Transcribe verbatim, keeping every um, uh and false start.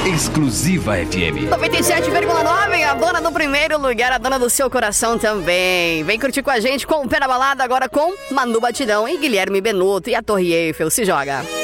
Exclusiva F M. noventa e sete vírgula nove, a dona do primeiro lugar, a dona do seu coração também. Vem curtir com a gente com o Pé na Balada agora com Manu Batidão e Guilherme Benuto e a Torre Eiffel. Se joga.